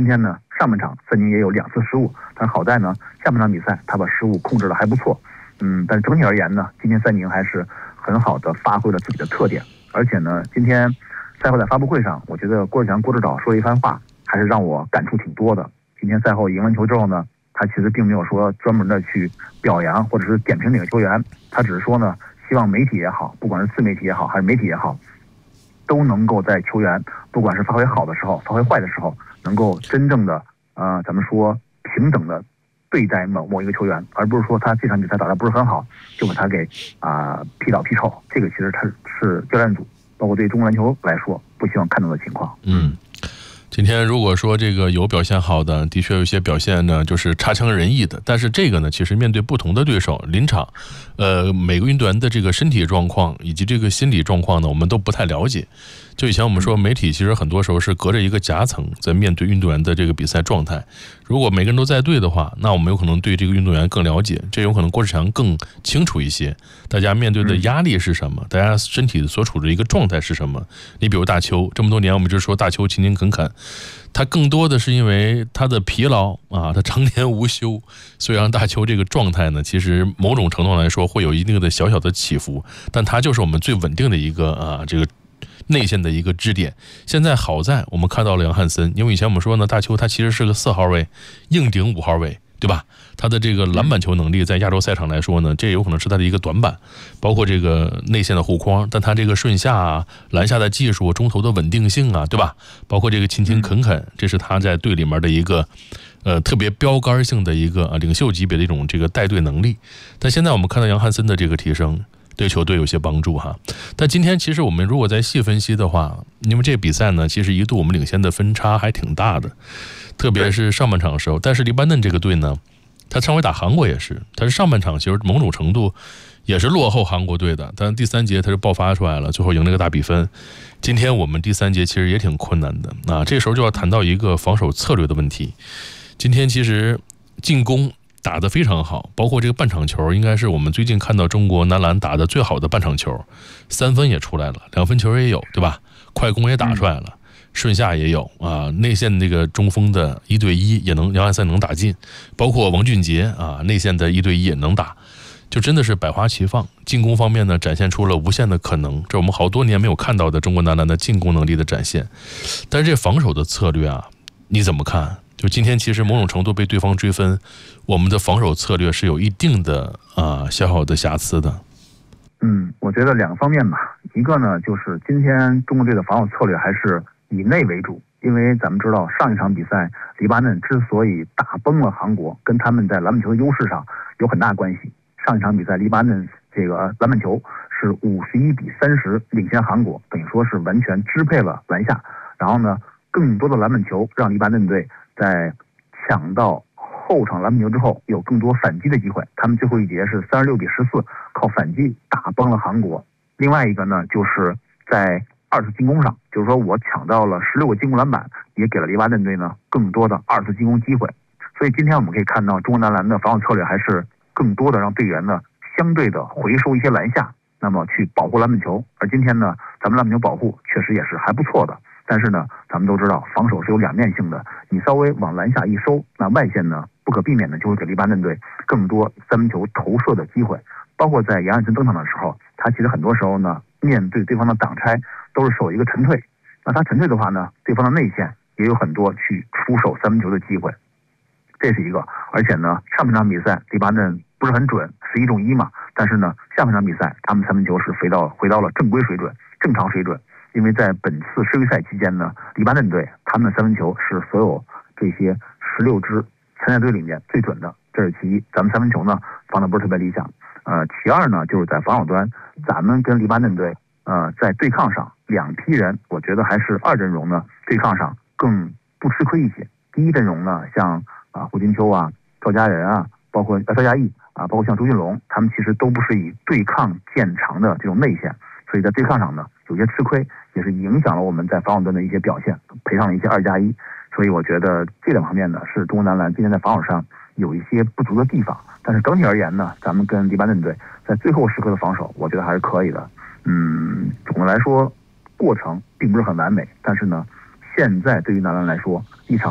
今天呢上半场孙宁也有2次失误，但好在呢下半场比赛他把失误控制的还不错。但是整体而言呢，今天孙宁还是很好的发挥了自己的特点。而且呢，今天赛后在发布会上，我觉得郭志强郭指导说了一番话，还是让我感触挺多的。今天赛后赢完球之后呢，他其实并没有说专门的去表扬或者是点评哪个球员，他只是说呢，希望媒体也好，不管是自媒体也好还是媒体也好，都能够在球员不管是发挥好的时候发挥坏的时候，能够真正的咱们说平等的对待某一个球员，而不是说他这场比赛打得不是很好就把他给批倒批臭。这个其实他是教练组包括对中国篮球来说不希望看到的情况。 今天如果说这个有表现好的，的确有一些表现呢就是差强人意的，但是这个呢其实面对不同的对手，临场每个运动员的这个身体状况以及这个心理状况呢我们都不太了解。就以前我们说媒体其实很多时候是隔着一个夹层在面对运动员的这个比赛状态，如果每个人都在对的话，那我们有可能对这个运动员更了解，这有可能郭志强更清楚一些大家面对的压力是什么，大家身体所处的一个状态是什么。你比如大邱这么多年我们就说大邱勤勤恳恳，他更多的是因为他的疲劳他常年无休，所以让大邱这个状态呢其实某种程度来说会有一定的小小的起伏，但他就是我们最稳定的一个这个内线的一个支点。现在好在我们看到了杨汉森，因为以前我们说呢大邱他其实是个4号位硬顶5号位，对吧？他的这个篮板球能力在亚洲赛场来说呢，这有可能是他的一个短板，包括这个内线的护框，但他这个顺下篮下的技术，中投的稳定性对吧？包括这个勤勤恳恳，这是他在队里面的一个特别标杆性的一个领袖级别的一种这个带队能力。但现在我们看到杨汉森的这个提升，对球队有些帮助但今天其实我们如果再细分析的话，因为这个比赛呢其实一度我们领先的分差还挺大的，特别是上半场的时候。但是黎巴嫩这个队呢，他上回打韩国也是，他是上半场其实某种程度也是落后韩国队的，但是第3节他就爆发出来了，最后赢了个大比分。今天我们第3节其实也挺困难的这时候就要谈到一个防守策略的问题。今天其实进攻打得非常好，包括这个半场球应该是我们最近看到中国男篮打得最好的半场球，3分也出来了，2分球也有，对吧？快攻也打出来了，顺下也有内线那个中锋的1对1也能，杨汉森能打进，包括王俊杰内线的1对1也能打，就真的是百花齐放。进攻方面呢展现出了无限的可能，这我们好多年没有看到的中国男篮的进攻能力的展现。但是这防守的策略你怎么看？就今天其实某种程度被对方追分，我们的防守策略是有一定的小的瑕疵的。 我觉得2个方面吧。一个呢就是今天中国队的防守策略还是以内为主，因为咱们知道上一场比赛黎巴嫩之所以打崩了韩国，跟他们在篮板球的优势上有很大关系。上一场比赛黎巴嫩这个篮板球是51-30领先韩国，等于说是完全支配了篮下，然后呢更多的篮板球让黎巴嫩队在抢到后场篮板球之后有更多反击的机会，他们最后一节是36-14靠反击打崩了韩国。另外一个呢就是在2次进攻上，就是说我抢到了16个进攻篮板，也给了黎巴嫩队呢更多的2次进攻机会。所以今天我们可以看到中国男篮的防守策略还是更多的让队员呢相对的回收一些篮下，那么去保护篮板球。而今天呢咱们篮板球保护确实也是还不错的，但是呢咱们都知道防守是有2面性的，你稍微往篮下一收，那外线呢不可避免的就会给黎巴嫩队更多3分球投射的机会。包括在杨汉森登场的时候，他其实很多时候呢面对对方的挡拆都是守一个沉退，那他沉退的话呢，对方的内线也有很多去出手3分球的机会，这是一个。而且呢上半场比赛黎巴嫩不是很准，11中1嘛，但是呢下半场比赛他们3分球是回到了正规水准正常水准。因为在本次世预赛期间呢，黎巴嫩队他们的3分球是所有这些16支参赛队里面最准的，这是其一。咱们3分球呢防得不是特别理想。其二呢就是在防守端，咱们跟黎巴嫩队在对抗上2批人，我觉得还是2阵容呢对抗上更不吃亏一些。第一阵容呢像胡金秋赵家人包括赵家毅包括像周俊龙，他们其实都不是以对抗见长的这种内线，所以在对抗上呢有些吃亏，也是影响了我们在防守端的一些表现，赔上了一些2+1。所以我觉得这2方面呢是中国男篮今天在防守上有一些不足的地方。但是整体而言呢，咱们跟黎巴嫩队在最后时刻的防守我觉得还是可以的。总的来说过程并不是很完美，但是呢现在对于男篮来说一场